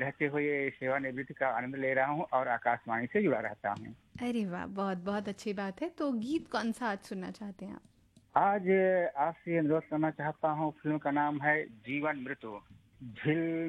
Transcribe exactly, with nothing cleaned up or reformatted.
रहते हुए सेवानिवृत्ति का आनंद ले रहा हूँ और आकाशवाणी से जुड़ा रहता हूँ। अरे वाह! बहुत बहुत अच्छी बात है। तो गीत कौन-सा आज सुनना चाहते हैं आप? आज आपसे अनुरोध करना चाहता हूँ, फ़िल्म का नाम है जीवन मृत्यु। झिल